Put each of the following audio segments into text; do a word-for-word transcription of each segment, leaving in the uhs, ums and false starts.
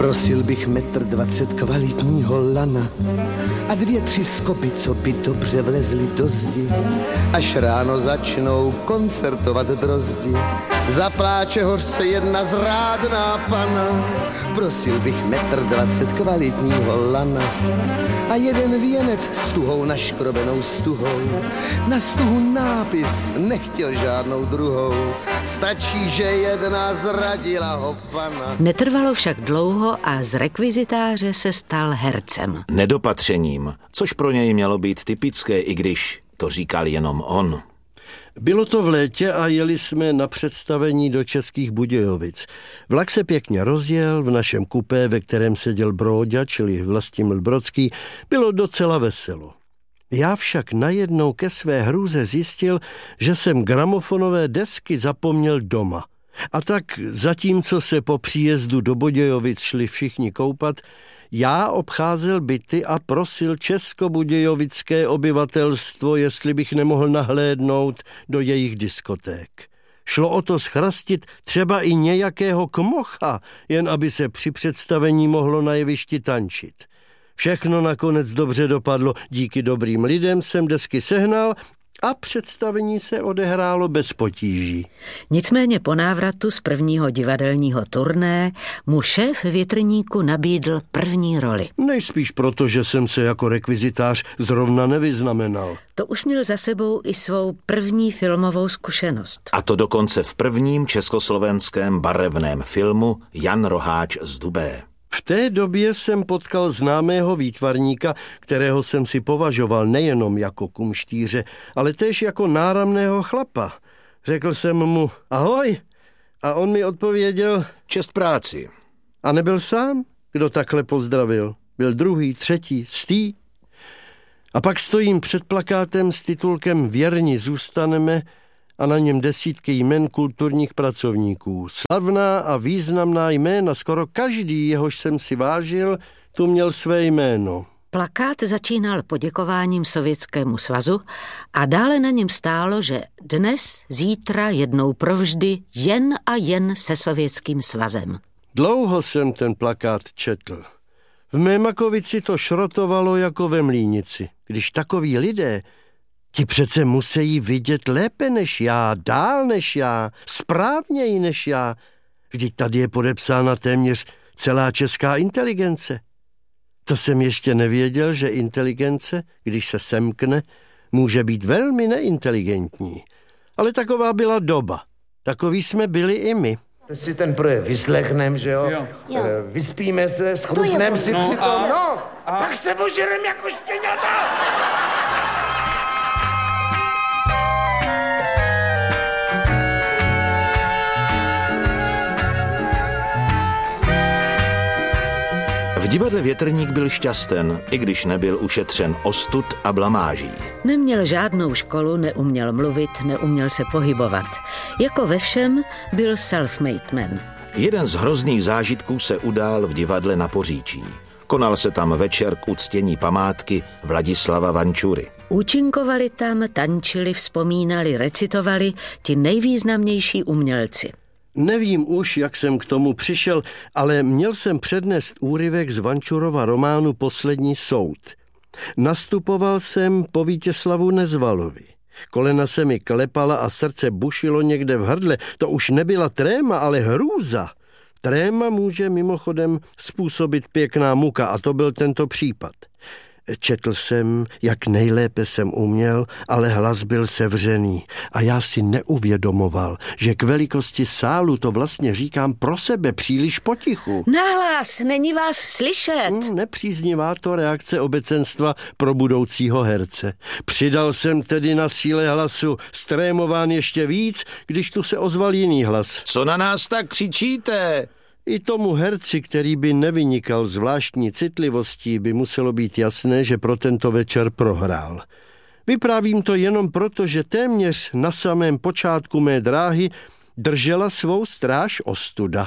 Prosil bych metr dvacet kvalitního lana a dvě, tři skopy, co by dobře vlezly do zdi, až ráno začnou koncertovat drozdi. Zapláče hořce jedna zrádná pana. Prosil bych metr dvacet kvalitního lana a jeden věnec s tuhou naškrobenou stuhou. Na stuhu nápis, nechtěl žádnou druhou, stačí, že jedna zradila ho pana. Netrvalo však dlouho a z rekvizitáře se stal hercem. Nedopatřením, což pro něj mělo být typické, i když to říkal jenom on. Bylo to v létě a jeli jsme na představení do Českých Budějovic. Vlak se pěkně rozjel, v našem kupé, ve kterém seděl Bróďa, čili Vlastimil Brodský, bylo docela veselo. Já však najednou ke své hrůze zjistil, že jsem gramofonové desky zapomněl doma. A tak zatímco se po příjezdu do Budějovic šli všichni koupat, já obcházel byty a prosil českobudějovické obyvatelstvo, jestli bych nemohl nahlédnout do jejich diskoték. Šlo o to schrastit třeba i nějakého kmocha, jen aby se při představení mohlo na jevišti tančit. Všechno nakonec dobře dopadlo, díky dobrým lidem jsem desky sehnal a představení se odehrálo bez potíží. Nicméně po návratu z prvního divadelního turné mu šéf Větrníku nabídl první roli. Nejspíš proto, že jsem se jako rekvizitář zrovna nevyznamenal. To už měl za sebou i svou první filmovou zkušenost. A to dokonce v prvním československém barevném filmu Jan Roháč z Dubé. V té době jsem potkal známého výtvarníka, kterého jsem si považoval nejenom jako kumštíře, ale též jako náramného chlapa. Řekl jsem mu ahoj a on mi odpověděl čest práci. A nebyl sám, kdo takhle pozdravil. Byl druhý, třetí, stý. A pak stojím před plakátem s titulkem Věrni zůstaneme a na něm desítky jmen kulturních pracovníků. Slavná a významná jména, skoro každý, jehož jsem si vážil, tu měl své jméno. Plakát začínal poděkováním Sovětskému svazu a dále na něm stálo, že dnes, zítra, jednou provždy, jen a jen se Sovětským svazem. Dlouho jsem ten plakát četl. V mé Makovici to šrotovalo jako ve Mlínici. Když takoví lidé, ti přece musí vidět lépe než já, dál než já, správněji než já. Vždyť tady je podepsána téměř celá česká inteligence. To jsem ještě nevěděl, že inteligence, když se semkne, může být velmi neinteligentní. Ale taková byla doba. Takový jsme byli i my. Si ten projev vyslechnem, že jo? jo. jo. Vyspíme se, schrupnem si no, přitom, a, no, a pak se ožerem jako štěňata. V divadle Větrník byl šťasten, i když nebyl ušetřen ostud a blamáží. Neměl žádnou školu, neuměl mluvit, neuměl se pohybovat. Jako ve všem byl self-made man. Jeden z hrozných zážitků se udál v divadle na Poříčí. Konal se tam večer k uctění památky Vladislava Vančury. Účinkovali tam, tančili, vzpomínali, recitovali ti nejvýznamnější umělci. Nevím už, jak jsem k tomu přišel, ale měl jsem přednést úryvek z Vančurova románu Poslední soud. Nastupoval jsem po Vítězslavu Nezvalovi. Kolena se mi klepala a srdce bušilo někde v hrdle. To už nebyla tréma, ale hrůza. Tréma může mimochodem způsobit pěkná muka a to byl tento případ. Četl jsem, jak nejlépe jsem uměl, ale hlas byl sevřený a já si neuvědomoval, že k velikosti sálu to vlastně říkám pro sebe příliš potichu. Nahlas, není vás slyšet. Hmm, nepříznivá to reakce obecenstva pro budoucího herce. Přidal jsem tedy na síle hlasu, strémován ještě víc, když tu se ozval jiný hlas. Co na nás tak křičíte? I tomu herci, který by nevynikal zvláštní citlivostí, by muselo být jasné, že pro tento večer prohrál. Vyprávím to jenom proto, že téměř na samém počátku mé dráhy držela svou stráž ostuda.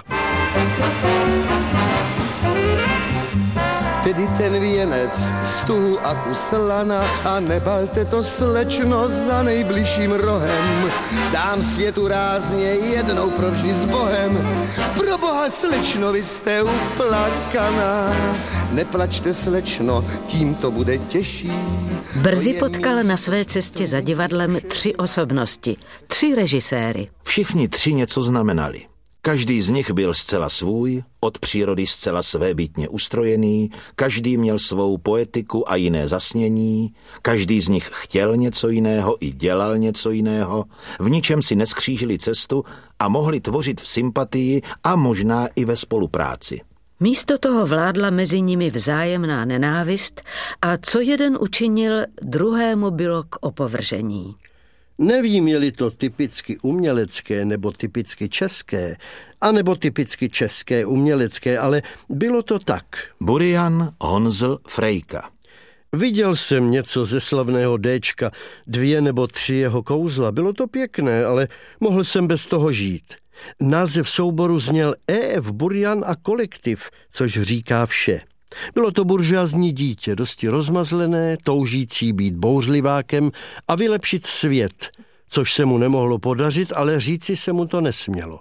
Tedy ten věnec z tuhu a kus lana a nebalte to slečno za nejbližším rohem. Dám světu rázně jednou provždy s Bohem. Pro Boha A slečno, vy jste uplakaná, neplačte, slečno, tím to bude těžší. Brzy potkal na své cestě za divadlem tři osobnosti, tři režiséry. Všichni tři něco znamenali. Každý z nich byl zcela svůj, od přírody zcela svébytně ustrojený, každý měl svou poetiku a jiné zasnění, každý z nich chtěl něco jiného i dělal něco jiného, v ničem si neskřížili cestu a mohli tvořit v sympatii a možná i ve spolupráci. Místo toho vládla mezi nimi vzájemná nenávist a co jeden učinil, druhému bylo k opovržení. Nevím, je-li to typicky umělecké nebo typicky české, anebo typicky české umělecké, ale bylo to tak. Burian, Honzl, Frejka. Viděl jsem něco ze slavného Déčka, dvě nebo tři jeho kouzla. Bylo to pěkné, ale mohl jsem bez toho žít. Název souboru zněl E F Burian a kolektiv, což říká vše. Bylo to buržoazní dítě, dosti rozmazlené, toužící být bouřlivákem a vylepšit svět, což se mu nemohlo podařit, ale říci se mu to nesmělo.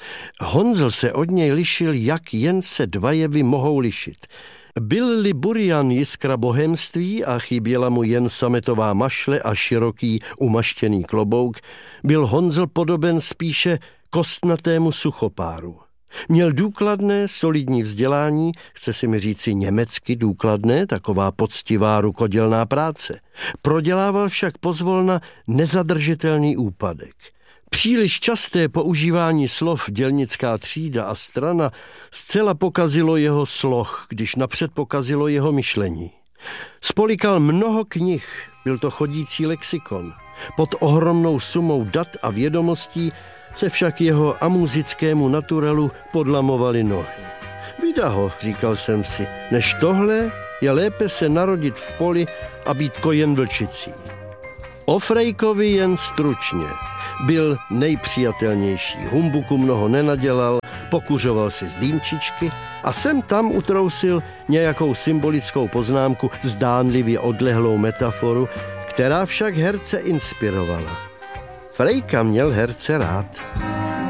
Honzl se od něj lišil, jak jen se dva jevy mohou lišit. Byl-li Burian jiskra bohemství a chyběla mu jen sametová mašle a široký umaštěný klobouk, byl Honzl podoben spíše kostnatému suchopáru. Měl důkladné, solidní vzdělání, chce si mi říci německy důkladné, taková poctivá rukodělná práce. Prodělával však pozvolna nezadržitelný úpadek. Příliš časté používání slov dělnická třída a strana zcela pokazilo jeho sloh, když napřed pokazilo jeho myšlení. Spolikal mnoho knih, byl to chodící lexikon. Pod ohromnou sumou dat a vědomostí se však jeho amuzickému naturelu podlamovaly nohy. Vida ho, říkal jsem si, než tohle je lépe se narodit v poli a být kojen vlčicí. O Frejkovi jen stručně. Byl nejpřijatelnější, humbuku mnoho nenadělal, pokuřoval si z dýmčičky a sem tam utrousil nějakou symbolickou poznámku, zdánlivě odlehlou metaforu, která však herce inspirovala. Frejka měl herce rád.